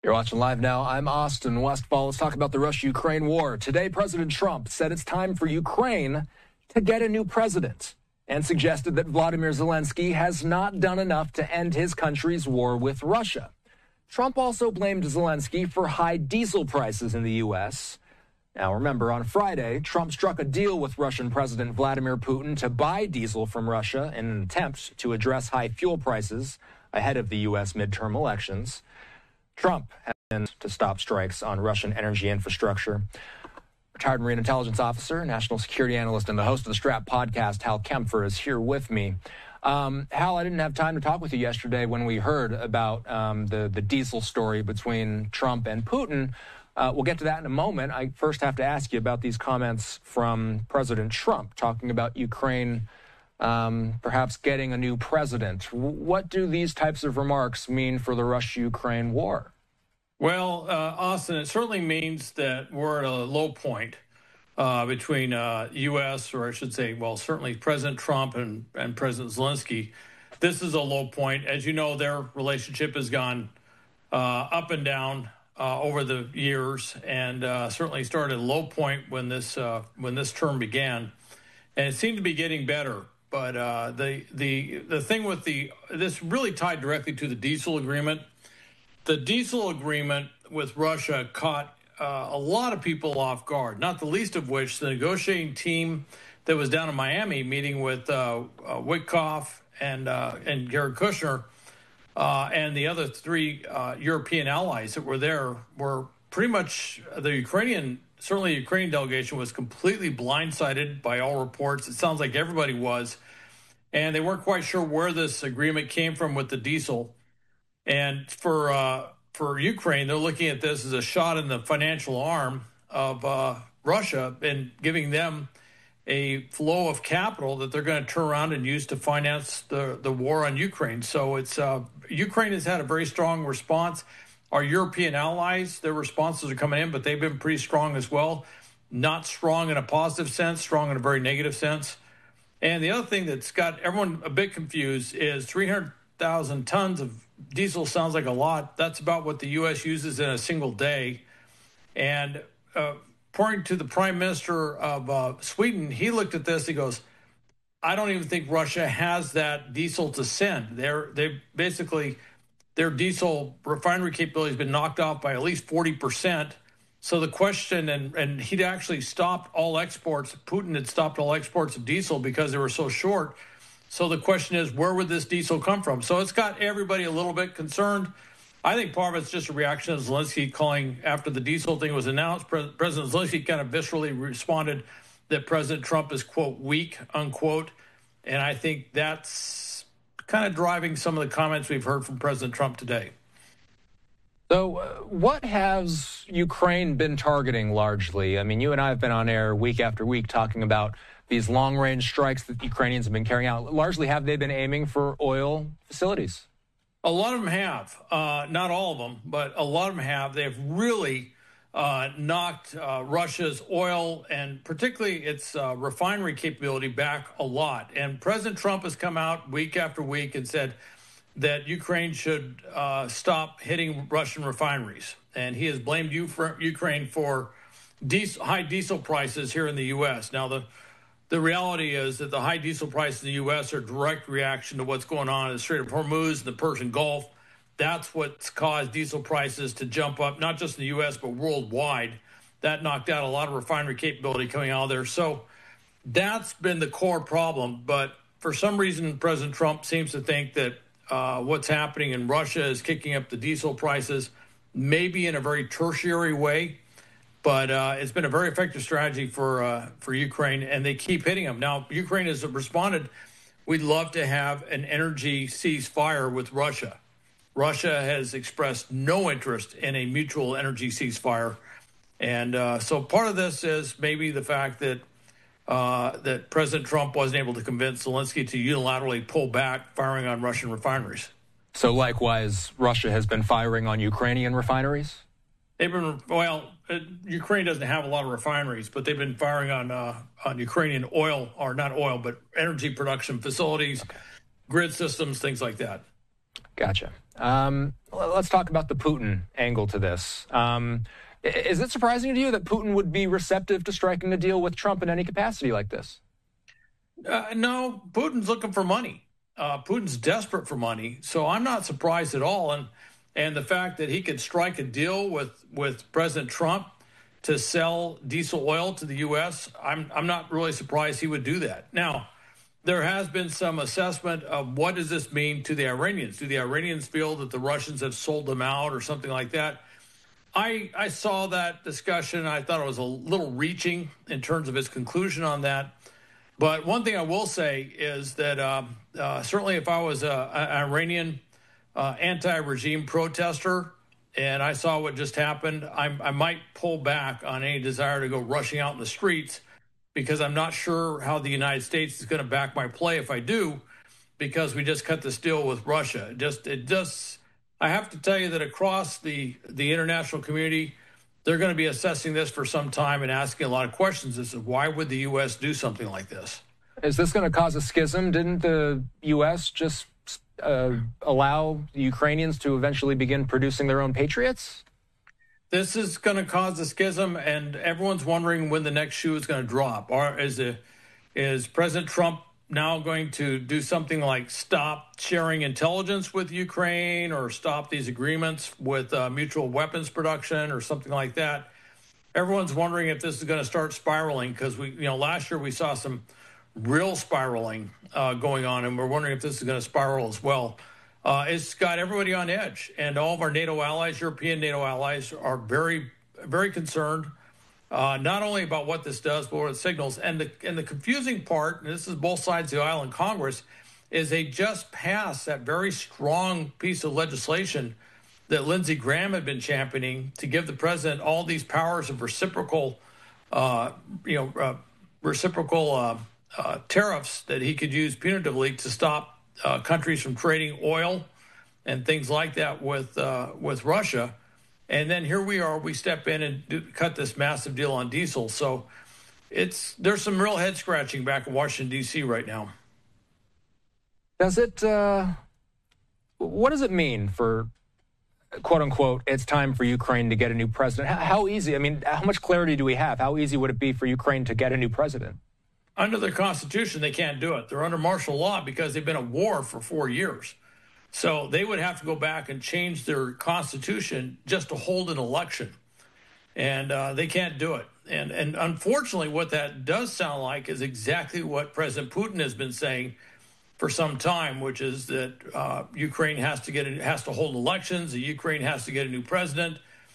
You're watching Live Now. I'm Austin Westfall. Let's talk about the Russia-Ukraine war. Today, President Trump said it's time for Ukraine to get a new president and suggested that Vladimir Zelensky has not done enough to end his country's war with Russia. Trump also blamed Zelensky for high diesel prices in the U.S. Now, remember, on Friday, Trump struck a deal with Russian President Vladimir Putin to buy diesel from Russia in an attempt to address high fuel prices ahead of the U.S. midterm elections. Trump has been to stop strikes on Russian energy infrastructure. Retired Marine Intelligence Officer, national security analyst, and the host of the Strap podcast, Hal Kempfer, is here with me. Hal, I didn't have time to talk with you yesterday when we heard about the diesel story between Trump and Putin. We'll get to that in a moment. I first have to ask you about these comments from President Trump talking about Ukraine perhaps getting a new president. What do these types of remarks mean for the Russia-Ukraine war? Well, Austin, it certainly means that we're at a low point between U.S., or I should say, well, certainly President Trump and President Zelensky. This is a low point. As you know, their relationship has gone up and down over the years, and certainly started at a low point when this term began, and it seemed to be getting better. But the thing with this really tied directly to the diesel agreement. The diesel agreement with Russia caught a lot of people off guard, not the least of which the negotiating team that was down in Miami meeting with Witkoff and Jared Kushner and the other three European allies that were there were pretty much certainly the Ukrainian delegation was completely blindsided by all reports. It sounds like everybody was. And they weren't quite sure where this agreement came from with the diesel. And for Ukraine, they're looking at this as a shot in the financial arm of Russia and giving them a flow of capital that they're going to turn around and use to finance the war on Ukraine. So it's Ukraine has had a very strong response. Our European allies, their responses are coming in, but they've been pretty strong as well. Not strong in a positive sense, strong in a very negative sense. And the other thing that's got everyone a bit confused is 300,000 tons of diesel sounds like a lot. That's about what the U.S. uses in a single day. And according to the Prime Minister of Sweden, he looked at this, he goes, I don't even think Russia has that diesel to send. Their diesel refinery capability has been knocked off by at least 40%. So the question, and he'd actually stopped all exports, Putin had stopped all exports of diesel because they were so short. So the question is, where would this diesel come from? So it's got everybody a little bit concerned. I think part of it's just a reaction to Zelensky calling after the diesel thing was announced. President Zelensky kind of viscerally responded that President Trump is, quote, weak, unquote. And I think that's kind of driving some of the comments we've heard from President Trump today. So what has Ukraine been targeting largely? I mean, you and I have been on air week after week talking about these long-range strikes that Ukrainians have been carrying out. Largely, have they been aiming for oil facilities? A lot of them have. Not all of them, but a lot of them have. They've really knocked Russia's oil and particularly its refinery capability back a lot. And President Trump has come out week after week and said that Ukraine should stop hitting Russian refineries. And he has blamed Ukraine for high diesel prices here in the U.S. Now, the reality is that the high diesel prices in the U.S. are a direct reaction to what's going on in the Strait of Hormuz and the Persian Gulf. That's what's caused diesel prices to jump up, not just in the U.S., but worldwide. That knocked out a lot of refinery capability coming out of there. So that's been the core problem. But for some reason, President Trump seems to think that what's happening in Russia is kicking up the diesel prices, maybe in a very tertiary way. But it's been a very effective strategy for Ukraine, and they keep hitting them. Now, Ukraine has responded, we'd love to have an energy ceasefire with Russia. Russia has expressed no interest in a mutual energy ceasefire. And so part of this is maybe the fact that that President Trump wasn't able to convince Zelensky to unilaterally pull back firing on Russian refineries. So likewise, Russia has been firing on Ukrainian refineries? Ukraine doesn't have a lot of refineries, but they've been firing on Ukrainian oil, or not oil, but energy production facilities, grid systems, things like that. Gotcha. let's talk about the Putin angle to this. Is it surprising to you that Putin would be receptive to striking a deal with Trump in any capacity like this? No, Putin's looking for money. Putin's desperate for money, so I'm not surprised at all. And the fact that he could strike a deal with President Trump to sell diesel oil to the U.S., I'm not really surprised he would do that. Now, there has been some assessment of what does this mean to the Iranians? Do the Iranians feel that the Russians have sold them out or something like that? I saw that discussion. I thought it was a little reaching in terms of his conclusion on that. But one thing I will say is that certainly if I was an Iranian anti-regime protester and I saw what just happened, I might pull back on any desire to go rushing out in the streets, because I'm not sure how the United States is going to back my play if I do, because we just cut this deal with Russia. I have to tell you that across the international community, they're going to be assessing this for some time and asking a lot of questions as to why would the U.S. do something like this? Is this going to cause a schism? Didn't the U.S. just allow the Ukrainians to eventually begin producing their own Patriots? This is going to cause a schism, and everyone's wondering when the next shoe is going to drop. Or is President Trump now going to do something like stop sharing intelligence with Ukraine or stop these agreements with mutual weapons production or something like that? Everyone's wondering if this is going to start spiraling, because last year we saw some real spiraling going on, and we're wondering if this is going to spiral as well. It's got everybody on edge, and all of our NATO allies, European NATO allies, are very, very concerned, not only about what this does, but what it signals. And the confusing part, and this is both sides of the aisle in Congress, is they just passed that very strong piece of legislation that Lindsey Graham had been championing to give the president all these powers of reciprocal tariffs that he could use punitively to stop countries from trading oil and things like that with Russia. And then here we are, we step in and cut this massive deal on diesel. So there's some real head scratching back in Washington, D.C. right now. Does it, what does it mean for, quote unquote, it's time for Ukraine to get a new president? How easy, how much clarity do we have? How easy would it be for Ukraine to get a new president? Under their constitution, they can't do it. They're under martial law because they've been at war for 4 years. So they would have to go back and change their constitution just to hold an election. And they can't do it. And unfortunately, what that does sound like is exactly what President Putin has been saying for some time, which is that Ukraine has to hold elections. The Ukraine has to get a new president,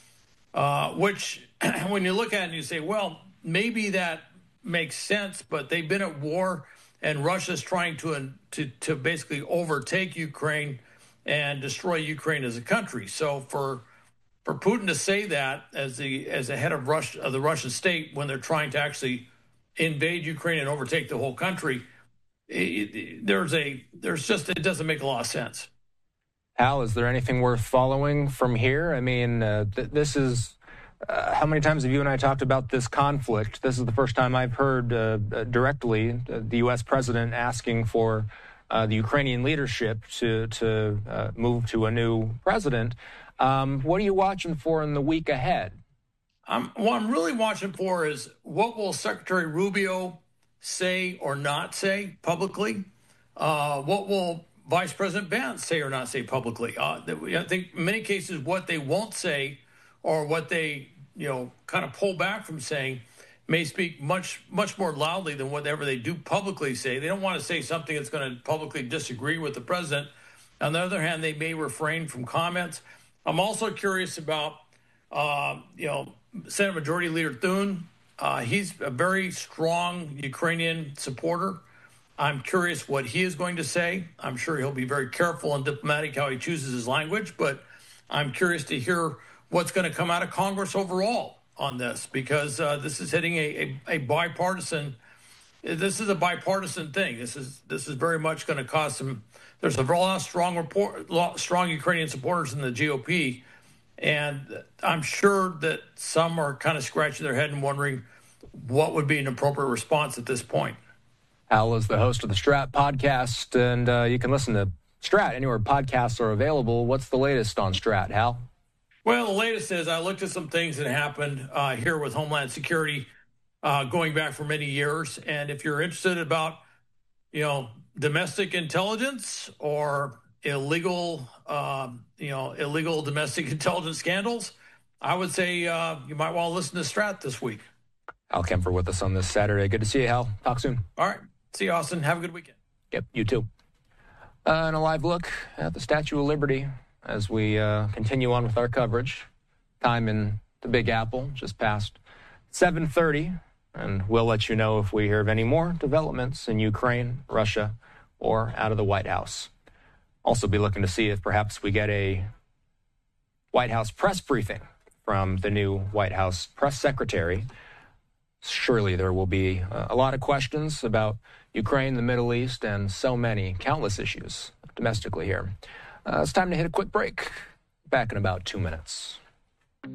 which when you look at it and you say, well, maybe that makes sense, but they've been at war, and Russia's trying to basically overtake Ukraine and destroy Ukraine as a country. So for Putin to say that as the head of Russia, of the Russian state, when they're trying to actually invade Ukraine and overtake the whole country, it doesn't make a lot of sense. Al, is there anything worth following from here? This is. How many times have you and I talked about this conflict? This is the first time I've heard directly the U.S. president asking for the Ukrainian leadership to move to a new president. What are you watching for in the week ahead? What I'm really watching for is what will Secretary Rubio say or not say publicly? What will Vice President Vance say or not say publicly? I think in many cases what they won't say, or what they, kind of pull back from saying, may speak much, much more loudly than whatever they do publicly say. They don't want to say something that's going to publicly disagree with the president. On the other hand, they may refrain from comments. I'm also curious about, Senate Majority Leader Thune. He's a very strong Ukrainian supporter. I'm curious what he is going to say. I'm sure he'll be very careful and diplomatic how he chooses his language, but I'm curious to hear what's going to come out of Congress overall on this, because this is hitting a bipartisan. This is a bipartisan thing. This is very much going to cause some. There's a lot of strong Ukrainian supporters in the GOP, and I'm sure that some are kind of scratching their head and wondering what would be an appropriate response at this point. Al is the host of the Strat podcast, and you can listen to Strat, anywhere podcasts are available. What's the latest on Strat, Hal? Well, the latest is I looked at some things that happened here with Homeland Security going back for many years. And if you're interested about, domestic intelligence or illegal domestic intelligence scandals, I would say you might want to listen to Strat this week. Hal Kempfer with us on this Saturday. Good to see you, Hal. Talk soon. All right. See you, Austin. Have a good weekend. Yep, you too. And a live look at the Statue of Liberty as we continue on with our coverage. Time in the Big Apple, just past 7:30. And we'll let you know if we hear of any more developments in Ukraine, Russia, or out of the White House. Also be looking to see if perhaps we get a White House press briefing from the new White House press secretary. Surely there will be a lot of questions about Ukraine, the Middle East, and so many, countless issues domestically here. It's time to hit a quick break. Back in about 2 minutes.